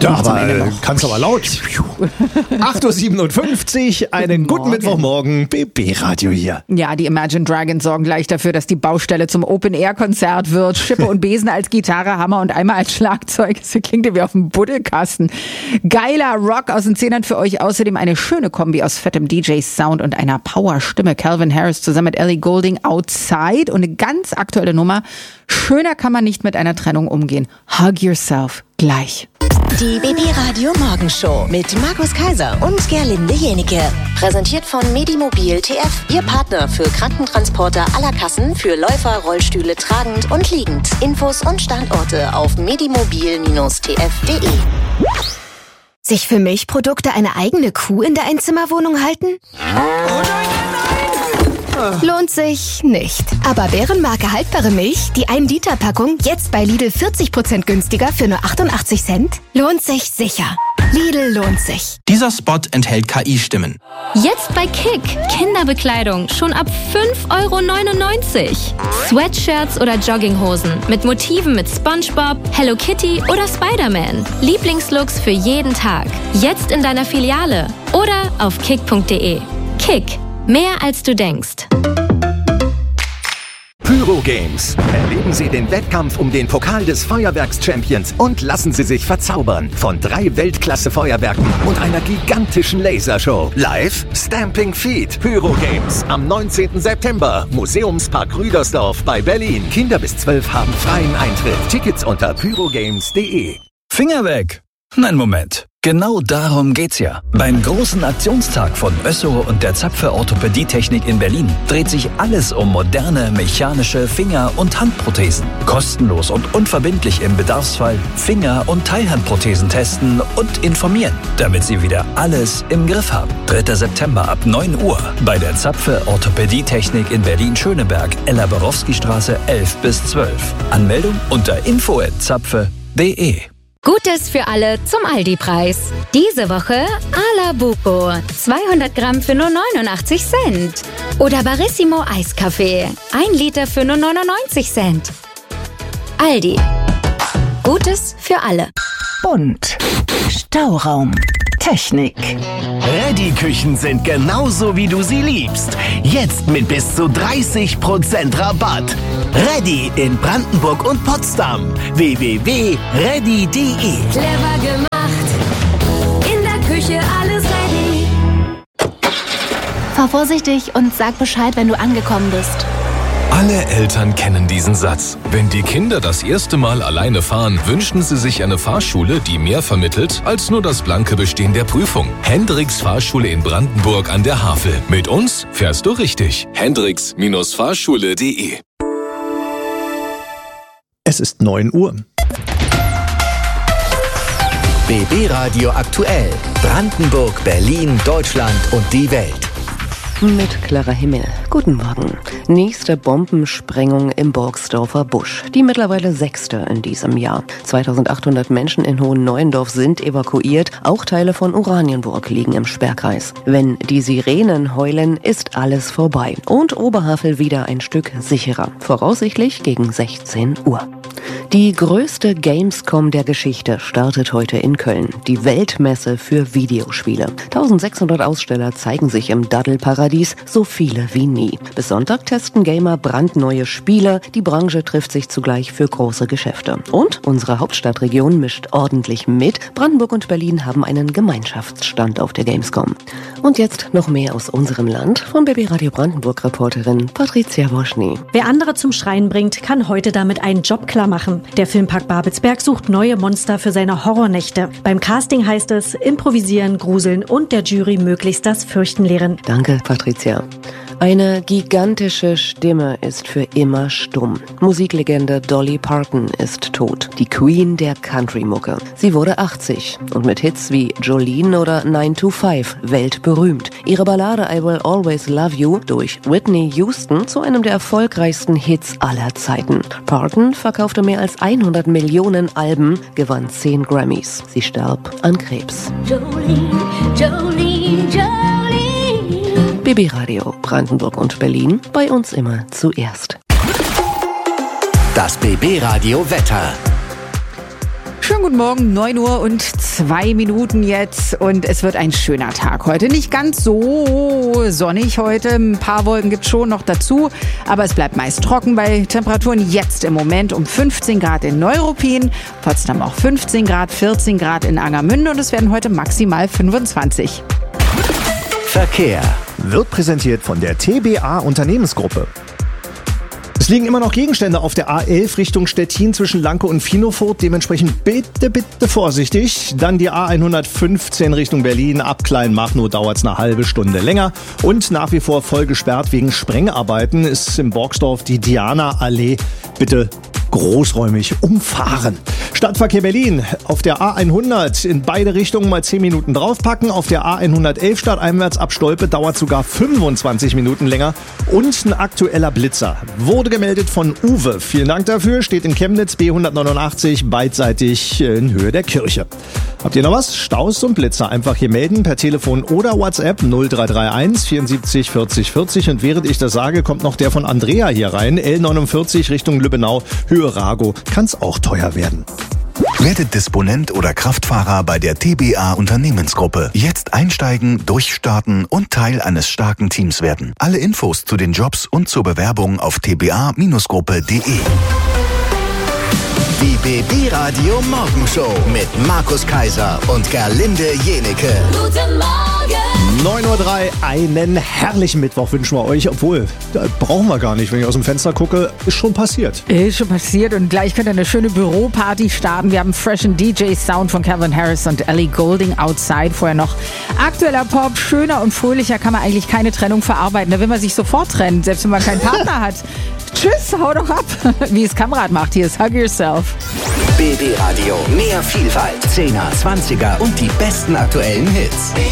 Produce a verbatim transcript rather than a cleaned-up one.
Ja, aber äh, kannst aber laut. acht Uhr siebenundfünfzig, einen guten Morgen. Mittwochmorgen, B B-Radio hier. Ja, die Imagine Dragons sorgen gleich dafür, dass die Baustelle zum Open-Air-Konzert wird. Schippe und Besen als Gitarre, Hammer und Eimer als Schlagzeug. Das klingt wie auf dem Buddelkasten. Geiler Rock aus den Zehnern für euch. Außerdem eine schöne Kombi aus fettem D J-Sound und einer Power-Stimme. Calvin Harris zusammen mit Ellie Goulding, Outside. Und eine ganz aktuelle Nummer. Schöner kann man nicht mit einer Trennung umgehen. Hug yourself. Gleich. Die B B-Radio Morgenshow mit Markus Kaiser und Gerlinde Jenike. Präsentiert von Medimobil T F, Ihr Partner für Krankentransporter aller Kassen für Läufer, Rollstühle tragend und liegend. Infos und Standorte auf medimobil T F punkt de. Sich für Milchprodukte eine eigene Kuh in der Einzimmerwohnung halten? Lohnt sich nicht. Aber Bärenmarke haltbare Milch, die ein Liter Packung, jetzt bei Lidl vierzig Prozent günstiger für nur achtundachtzig Cent? Lohnt sich sicher. Lidl lohnt sich. Dieser Spot enthält K I-Stimmen. Jetzt bei Kick. Kinderbekleidung schon ab fünf Euro neunundneunzig. Sweatshirts oder Jogginghosen mit Motiven mit SpongeBob, Hello Kitty oder Spider-Man. Lieblingslooks für jeden Tag. Jetzt in deiner Filiale oder auf kick punkt de. Kick. Mehr als du denkst. Pyro Games. Erleben Sie den Wettkampf um den Pokal des Feuerwerks-Champions und lassen Sie sich verzaubern von drei Weltklasse-Feuerwerken und einer gigantischen Lasershow. Live Stamping Feet. Pyro Games. Am neunzehnten September. Museumspark Rüdersdorf bei Berlin. Kinder bis zwölf haben freien Eintritt. Tickets unter pyrogames punkt de. Finger weg! Nein, Moment. Genau darum geht's ja. Beim großen Aktionstag von Össo und der Zapfe Orthopädietechnik in Berlin dreht sich alles um moderne mechanische Finger- und Handprothesen. Kostenlos und unverbindlich im Bedarfsfall Finger- und Teilhandprothesen testen und informieren, damit Sie wieder alles im Griff haben. dritter September ab neun Uhr bei der Zapfe Orthopädietechnik in Berlin-Schöneberg, Ella-Borowski-Straße elf bis zwölf. Anmeldung unter info at zapfe punkt de. Gutes für alle zum Aldi-Preis. Diese Woche Alabuco. zweihundert Gramm für nur neunundachtzig Cent. Oder Barissimo Eiskaffee. ein Liter für nur neunundneunzig Cent. Aldi. Gutes für alle. Bunt. Stauraum. Technik. Reddy-Küchen sind genauso, wie du sie liebst. Jetzt mit bis zu dreißig Prozent Rabatt. Reddy in Brandenburg und Potsdam. w w w punkt reddy punkt de. Clever gemacht. In der Küche alles ready. Fahr vorsichtig und sag Bescheid, wenn du angekommen bist. Alle Eltern kennen diesen Satz. Wenn die Kinder das erste Mal alleine fahren, wünschen sie sich eine Fahrschule, die mehr vermittelt als nur das blanke Bestehen der Prüfung. Hendricks Fahrschule in Brandenburg an der Havel. Mit uns fährst du richtig. Hendricks Fahrschule punkt de. Es ist neun Uhr. B B-Radio aktuell. Brandenburg, Berlin, Deutschland und die Welt. Mit klarer Himmel. Guten Morgen. Nächste Bombensprengung im Borgsdorfer Busch. Die mittlerweile sechste in diesem Jahr. zweitausendachthundert Menschen in Hohenneuendorf sind evakuiert. Auch Teile von Oranienburg liegen im Sperrkreis. Wenn die Sirenen heulen, ist alles vorbei. Und Oberhavel wieder ein Stück sicherer. Voraussichtlich gegen sechzehn Uhr. Die größte Gamescom der Geschichte startet heute in Köln. Die Weltmesse für Videospiele. eintausendsechshundert Aussteller zeigen sich im Daddelparadies, so viele wie nie. Bis Sonntag testen Gamer brandneue Spiele. Die Branche trifft sich zugleich für große Geschäfte. Und unsere Hauptstadtregion mischt ordentlich mit. Brandenburg und Berlin haben einen Gemeinschaftsstand auf der Gamescom. Und jetzt noch mehr aus unserem Land von B B Radio Brandenburg-Reporterin Patricia Woschny. Wer andere zum Schreien bringt, kann heute damit einen Job klar machen. Der Filmpark Babelsberg sucht neue Monster für seine Horrornächte. Beim Casting heißt es improvisieren, gruseln und der Jury möglichst das Fürchten lehren. Danke, Patricia. Eine gigantische Stimme ist für immer stumm. Musiklegende Dolly Parton ist tot. Die Queen der Country-Mucke. Sie wurde achtzig und mit Hits wie Jolene oder nine to five weltberühmt. Ihre Ballade I Will Always Love You durch Whitney Houston zu einem der erfolgreichsten Hits aller Zeiten. Parton verkaufte mehr als hundert Millionen Alben, gewann zehn Grammys. Sie starb an Krebs. Jolene, Jolene, Jolene. B B Radio Brandenburg und Berlin, bei uns immer zuerst. Das B B Radio Wetter. Schönen guten Morgen, neun Uhr und zwei Minuten jetzt und es wird ein schöner Tag heute. Nicht ganz so sonnig heute, ein paar Wolken gibt es schon noch dazu, aber es bleibt meist trocken bei Temperaturen jetzt im Moment um fünfzehn Grad in Neuruppin, Potsdam auch fünfzehn Grad, vierzehn Grad in Angermünde und es werden heute maximal fünfundzwanzig. Verkehr wird präsentiert von der T B A Unternehmensgruppe. Es liegen immer noch Gegenstände auf der A elf Richtung Stettin zwischen Lanke und Finofurt. Dementsprechend bitte, bitte vorsichtig. Dann die A hundertfünfzehn Richtung Berlin. Ab Kleinmachnow dauert es eine halbe Stunde länger. Und nach wie vor voll gesperrt wegen Sprengarbeiten ist im Borgsdorf die Diana-Allee. Bitte großräumig umfahren. Stadtverkehr Berlin auf der A hundert in beide Richtungen mal zehn Minuten draufpacken. Auf der A hundertelf stadteinwärts ab Stolpe dauert sogar fünfundzwanzig Minuten länger. Und ein aktueller Blitzer wurde gemeldet von Uwe. Vielen Dank dafür. Steht in Chemnitz B hundertneunundachtzig beidseitig in Höhe der Kirche. Habt ihr noch was? Staus und Blitzer einfach hier melden per Telefon oder WhatsApp null drei drei eins vierundsiebzig vierzig vierzig. Und während ich das sage, kommt noch der von Andrea hier rein. L neunundvierzig Richtung Lübbenau, Höhe Rago. Kann's auch teuer werden. Werdet Disponent oder Kraftfahrer bei der T B A Unternehmensgruppe. Jetzt einsteigen, durchstarten und Teil eines starken Teams werden. Alle Infos zu den Jobs und zur Bewerbung auf t b a Gruppe punkt de. Die B B Radio Morgenshow mit Markus Kaiser und Gerlinde Jenike. Guten Morgen! neun Uhr drei, einen herrlichen Mittwoch wünschen wir euch. Obwohl, da brauchen wir gar nicht. Wenn ich aus dem Fenster gucke, ist schon passiert. Ist schon passiert und gleich könnt ihr eine schöne Büroparty starten. Wir haben freshen D J-Sound von Calvin Harris und Ellie Goulding Outside. Vorher noch aktueller Pop, schöner und fröhlicher kann man eigentlich keine Trennung verarbeiten. Da will man sich sofort trennen, selbst wenn man keinen Partner hat. Tschüss, hau doch ab, wie es Kamerad macht. Hier ist Hug Yourself. B B Radio, mehr Vielfalt, Zehner, Zwanziger und die besten aktuellen Hits.